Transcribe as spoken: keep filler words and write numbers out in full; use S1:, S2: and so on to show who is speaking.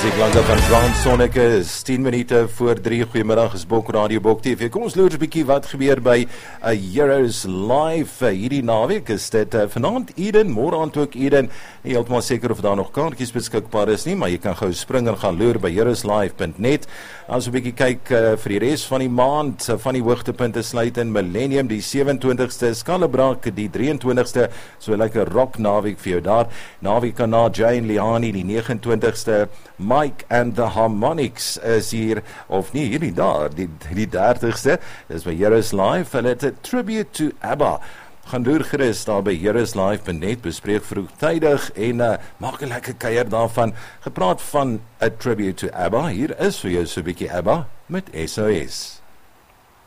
S1: Musieklanke van Frans Sonneke is tien minute voor drie. Goeiemiddag, is Bok Radio, Bok T V. Kom ons loer 'n bietjie wat gebeur by uh, Heroes Live. Uh, hierdie naweek is dit uh, vanaand Eden, môre aand ook Eden. Nie heeltemal seker of daar nog kaartjies beskikbaar is nie, maar jy kan gou spring en gaan loer by heroes live punt net. As 'n bietjie kyk uh, vir die res van die maand, uh, van die hoogtepunte sluit in Millennium, die sewe-en-twintigste, Skallebraak, die drie-en-twintigste, so lekker rock naweek vir jou daar. Naweek na Jane Liani, die nege-en-twintigste, Mike and the Harmonics is hier, of nie, hierdie daar, die, die dertigste, is by Heroes Live, hulle het 'n tribute to ABBA. Gaan loer gerus daar by heroes live punt net, bespreek vroegtydig en uh, maak 'n lekker kuier daarvan. Gepraat van 'n tribute to ABBA, hier is vir jou so 'n bietjie ABBA met S O S.